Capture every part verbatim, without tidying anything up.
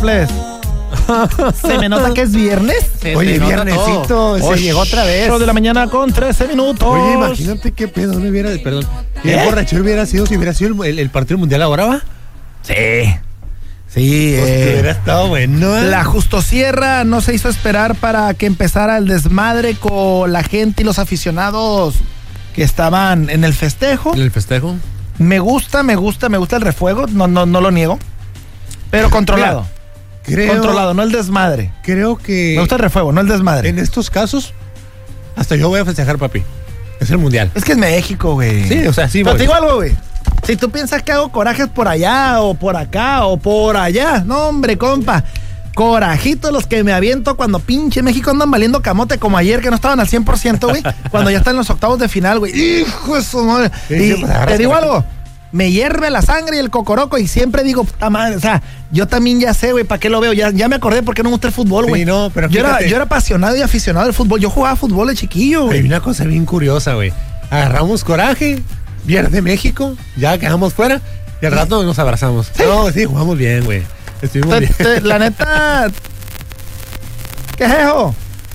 Mofles. ¿Se me nota que es viernes? Se Oye, nota viernesito, todo. se Oye, llegó otra vez. ocho de la mañana con trece minutos. Oye, imagínate qué pedo, no hubiera, perdón. ¿Qué ¿Eh? borracho hubiera sido si hubiera sido el, el, el partido mundial ahora, va? Sí. Sí, Pues eh, hubiera estado bueno, ¿eh? La Justosierra no se hizo esperar para que empezara el desmadre con la gente y los aficionados que estaban en el festejo. ¿En el festejo? Me gusta, me gusta, me gusta el refuego, no, no, no lo niego. Pero controlado. Creo, Controlado, no el desmadre. Creo que Me gusta el refuego, no el desmadre. en estos casos, hasta yo voy a festejar, papi. Es el mundial. Es que es México, güey. Sí, o sea, sí, Pero voy. te digo algo, güey. Si tú piensas que hago corajes por allá, o por acá, o por allá, no, hombre, compa. Corajitos los que me aviento cuando pinche México andan valiendo camote, como ayer, que no estaban al cien por ciento, güey. Cuando ya están en los octavos de final, güey. Hijo de su madre. Y te digo algo. Me hierve la sangre y el cocoroco y siempre digo, puta madre, o sea, yo también ya sé, güey, ¿para qué lo veo? Ya, ya me acordé por qué no me gusta el fútbol, güey. Sí, no, pero yo, era, fíjate. yo era apasionado y aficionado del fútbol. Yo jugaba fútbol de chiquillo, Hay güey. una cosa bien curiosa, güey. Agarramos coraje, pierde México, ya quedamos fuera y al rato nos abrazamos. Sí. No, sí, jugamos bien, güey. Estuvimos Te- bien. te- la neta, ¿qué es eso?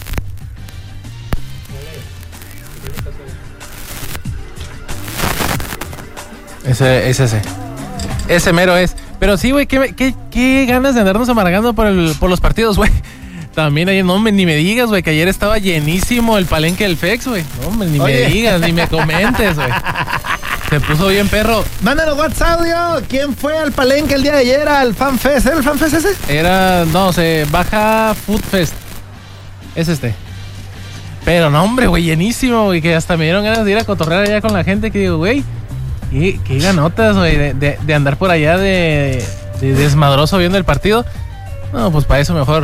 Ese, ese, ese. Ese mero es. Pero sí, güey, qué, qué, qué ganas de andarnos amargando por, el, por los partidos, güey. También ayer, no, me, ni me digas, güey, que ayer estaba llenísimo el palenque del Fex, güey. No, hombre, ni Oye. me digas, ni me comentes, güey. Se puso bien perro. Mándanos WhatsApp, audio. ¿Quién fue al palenque el día de ayer al FanFest? ¿Era el FanFest ese? Era, no, se Baja Food Fest. Es este. Pero no, hombre, güey, llenísimo, güey, que hasta me dieron ganas de ir a cotorrear allá con la gente, que digo, güey, qué, qué ganotas, güey, de, de, de andar por allá de, de desmadroso viendo el partido. No, pues para eso mejor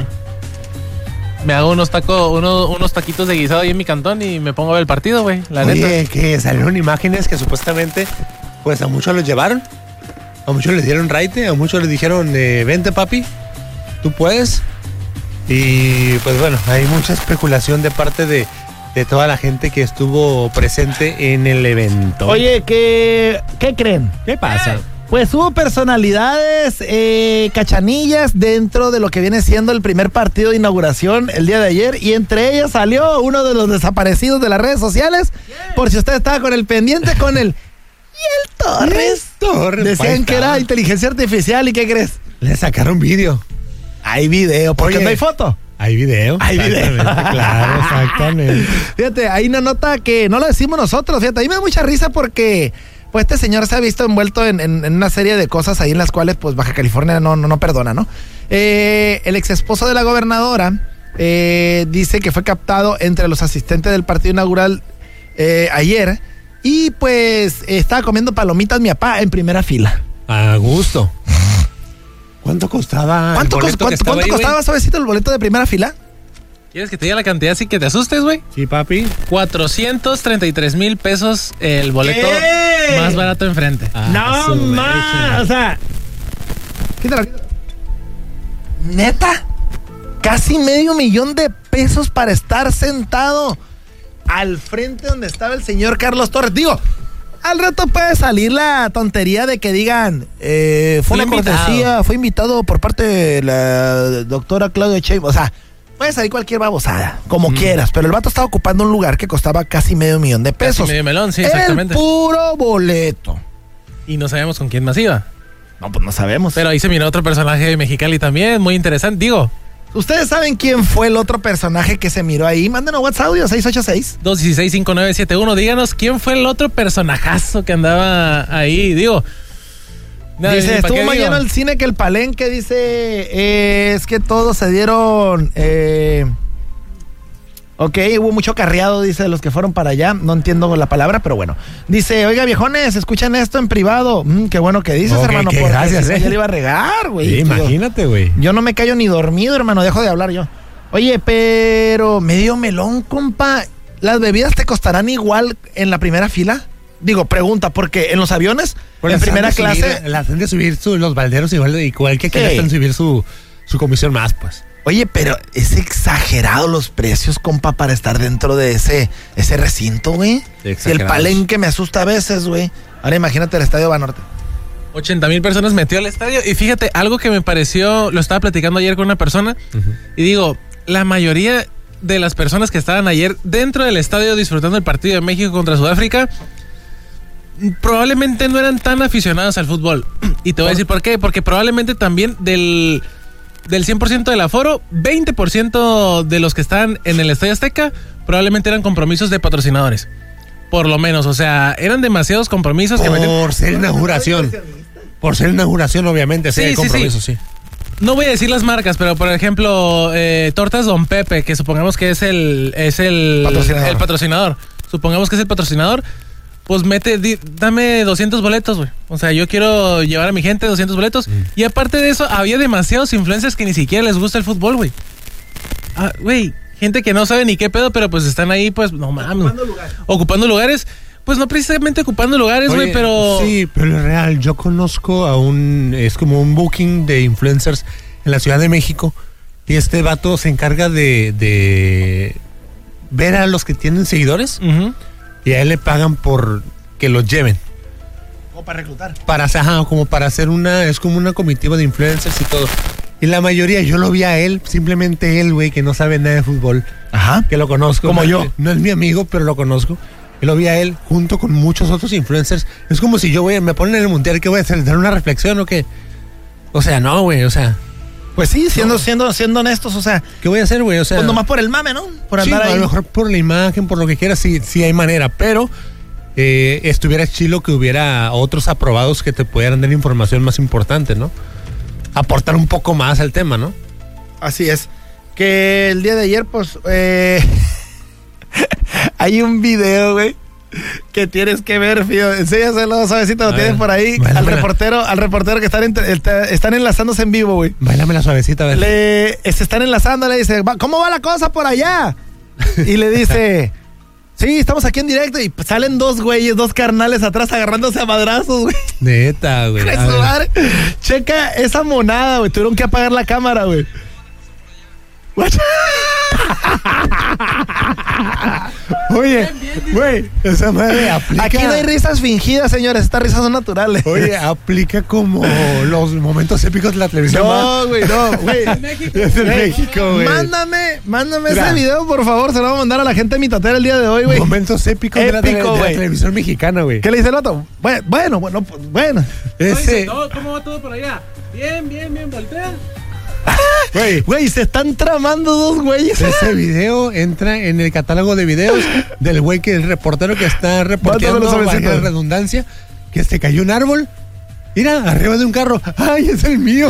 me hago unos tacos, unos, unos taquitos de guisado ahí en mi cantón y me pongo a ver el partido, güey, la neta. Oye, que salieron imágenes que supuestamente, pues a muchos los llevaron, a muchos les dieron raite, a muchos les dijeron, eh, vente papi, tú puedes. Y pues bueno, hay mucha especulación de parte de, de toda la gente que estuvo presente en el evento. Oye, ¿qué, qué creen? ¿qué pasa? Pues hubo personalidades, eh, cachanillas dentro de lo que viene siendo el primer partido de inauguración el día de ayer, y entre ellas salió uno de los desaparecidos de las redes sociales, por si usted estaba con el pendiente, con el... Y el Torres. Torres, Decían ahí que está. era inteligencia artificial, ¿y qué crees? Le sacaron vídeo. Hay video, porque Oye. no hay foto. Hay video. Hay video. Exactamente, claro, exactamente. Fíjate, hay una nota que no lo decimos nosotros, fíjate, a mí me da mucha risa porque pues este señor se ha visto envuelto en, en, en una serie de cosas ahí en las cuales pues Baja California no, no, no perdona, ¿no? Eh, el ex esposo de la gobernadora eh, dice que fue captado entre los asistentes del partido inaugural eh, ayer y pues estaba comiendo palomitas mi papá en primera fila. A gusto. ¿Cuánto costaba ¿Cuánto, el cos- boleto que cuánto, estaba cuánto ahí, güey? costaba, suavecito, el boleto de primera fila? ¿Quieres que te diga la cantidad así que te asustes, güey? Sí, papi. cuatrocientos treinta y tres mil pesos el boleto ¿Qué? más barato enfrente. Ah, No su más, leche. o sea, quítalo, quítalo. Neta, casi medio millón de pesos para estar sentado al frente donde estaba el señor Carlos Torres. Digo, al rato puede salir la tontería de que digan, eh, fue Fui una invitado. cortesía, fue invitado por parte de la doctora Claudia Sheinbaum. O sea, puede salir cualquier babosada, como quieras, pero el vato estaba ocupando un lugar que costaba casi medio millón de Casi pesos. medio melón, sí, El exactamente. puro boleto. Y no sabemos con quién más iba. No, pues no sabemos. Pero ahí se miró otro personaje de Mexicali también, muy interesante. Digo, ¿Ustedes saben quién fue el otro personaje que se miró ahí? Mándenos WhatsApp audio seis ocho seis. dos uno seis, cinco nueve siete uno. Díganos quién fue el otro personajazo que andaba ahí. Digo, nada, Dice, ni pa' estuvo qué más digo. lleno el cine que el palenque. Dice, eh, es que todos se dieron... Eh, ok, hubo mucho carreado, dice, de los que fueron para allá. No entiendo la palabra, pero bueno. Dice, oiga, viejones, escuchan esto en privado. Mm, qué bueno que dices, Ok, hermano. qué porque gracias, si no, eh. ya le iba a regar, güey. Sí, Digo, imagínate, güey. yo no me callo ni dormido, hermano. Dejo de hablar yo. Oye, pero medio melón, compa. ¿Las bebidas te costarán igual en la primera fila? Digo, pregunta, porque en los aviones, Pues en las primera han de clase... subir, las han de subir su- los balderos igual, de- igual que aquí Sí. les están subir su, su comisión más, pues. Oye, pero es exagerado los precios, compa, para estar dentro de ese, ese recinto, güey. Si el Exagerados. palenque me asusta a veces, güey. Ahora imagínate el Estadio Banorte. ochenta mil personas metió al estadio. Y fíjate, algo que me pareció, lo estaba platicando ayer con una persona, uh-huh. y digo, la mayoría de las personas que estaban ayer dentro del estadio disfrutando el partido de México contra Sudáfrica, probablemente no eran tan aficionados al fútbol. Y te voy a decir por qué. Porque probablemente también del, del cien por ciento del aforo, veinte por ciento de los que estaban en el Estadio Azteca probablemente eran compromisos de patrocinadores. Por lo menos, o sea, eran demasiados compromisos. Por que meten... ser inauguración. Por ser inauguración, obviamente, sí, sí hay compromisos, sí, sí. sí. No voy a decir las marcas, pero por ejemplo, eh, Tortas Don Pepe, que supongamos que es el, es el patrocinador. el patrocinador. Supongamos que es el patrocinador. Pues mete, di, dame doscientos boletos, güey. O sea, yo quiero llevar a mi gente doscientos boletos. Mm. Y aparte de eso, había demasiados influencers que ni siquiera les gusta el fútbol, güey. Ah, güey, gente que no sabe ni qué pedo, pero pues están ahí, pues, no mames. Ocupando lugares. Ocupando lugares. Pues no precisamente ocupando lugares, güey, pero... Sí, pero es real. Yo conozco a un... Es como un booking de influencers en la Ciudad de México. Y este vato se encarga de... de ver a los que tienen seguidores. Uh-huh. Y a él le pagan por que los lleven. O para reclutar. Para, ajá, como para hacer una... Es como una comitiva de influencers y todo. Y la mayoría, yo lo vi a él, simplemente él, güey, que no sabe nada de fútbol. Ajá. Que lo conozco. Como no, yo. No es mi amigo, pero lo conozco. Y lo vi a él junto con muchos otros influencers. Es como si yo, güey, me ponen en el mundial, ¿qué voy a hacer? ¿Dar una reflexión o qué? O sea, no, güey, o sea... Pues sí, siendo, no. siendo, siendo honestos, o sea... ¿Qué voy a hacer, güey? O sea... Pues nomás por el mame, ¿no? Por sí, andar ahí. A lo mejor por la imagen, por lo que quieras, sí, sí hay manera. Pero eh, estuviera chilo que hubiera otros aprobados que te pudieran dar información más importante, ¿no? Aportar un poco más al tema, ¿no? Así es. Que el día de ayer, pues... Eh, hay un video, güey, que tienes que ver, fío. Enséñaselo, suavecito, lo a tienes ver, por ahí. Báilamela. Al reportero, al reportero que están, en, están enlazándose en vivo, güey. Báilame la suavecita, a ver. Le, se están enlazando, le dice, ¿cómo va la cosa por allá? Y le dice, sí, estamos aquí en directo. Y salen dos güeyes, dos carnales atrás agarrándose a madrazos, güey. Neta, güey. Checa esa monada, güey. Tuvieron que apagar la cámara, güey. Oye, güey, esa madre aplica. Aquí no hay risas fingidas, señores. Estas risas son naturales. Oye, aplica como los momentos épicos de la televisión. No, güey, no, güey. Es México. Es en México, güey. Mándame, mándame Mira. ese video, por favor. Se lo voy a mandar a la gente mitotera el día de hoy, güey. Momentos épicos Épico, de, la tele, de la televisión mexicana, güey. ¿Qué le dice el otro? Bueno, bueno, bueno. bueno. Ese... ¿Cómo va todo por allá? Bien, bien, bien, voltea. Güey, güey, se están tramando dos güeyes. Ese video entra en el catálogo de videos del güey que el reportero que está reporteando, valga la redundancia, que se cayó un árbol. Mira, arriba de un carro. ¡Ay, es el mío!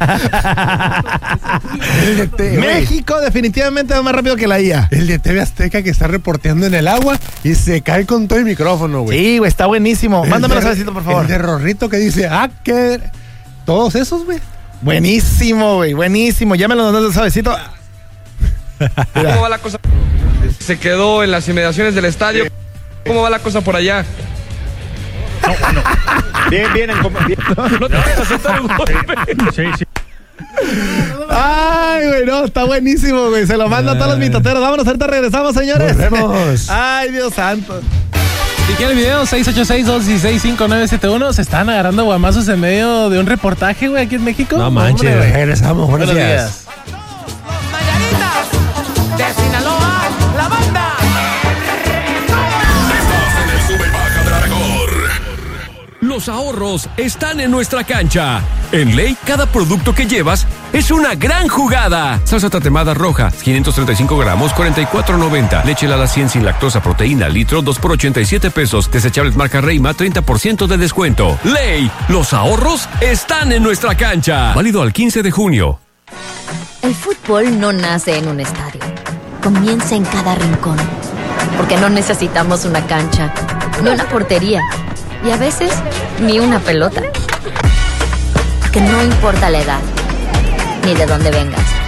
El de T V. México definitivamente va más rápido que la I A. El de T V Azteca que está reporteando en el agua y se cae con todo el micrófono, güey. Sí, güey, está buenísimo. Mándamelo, suavecito, por favor. El de Rorrito que dice, ah, que... Todos esos, güey. Buenísimo, güey, buenísimo. Ya me lo mandaste, suavecito. ¿Cómo va la cosa? Se quedó en las inmediaciones del estadio. ¿Cómo va la cosa por allá? No, bueno. Bien, bien. bien. No te vas a aceptar un golpe. Sí, sí. Ay, güey, no, está buenísimo, güey. Se lo manda a todos los mitoteros. Vámonos, ahorita regresamos, señores. Volvemos. Ay, Dios santo. Si quiere el video, seis ocho seis, dos uno seis, cinco nueve siete uno. Se están agarrando guamazos en medio de un reportaje, güey, aquí en México. No manches, Hombre, regresamos. Buenos, Buenos días. días. Los Mayaritas de Sinaloa, la banda. Estás en el sube y baja de la mejor. Los ahorros están en nuestra cancha. En Ley, cada producto que llevas es una gran jugada. Salsa tatemada roja, quinientos treinta y cinco gramos, cuarenta y cuatro noventa. Leche Lala cien sin lactosa, proteína, litro, dos por ochenta y siete pesos. Desechables marca Reima, treinta por ciento de descuento. Ley, los ahorros están en nuestra cancha. Válido al quince de junio. El fútbol no nace en un estadio. Comienza en cada rincón. Porque no necesitamos una cancha, ni una portería, y a veces ni una pelota. Porque no importa la edad, ni de dónde vengas.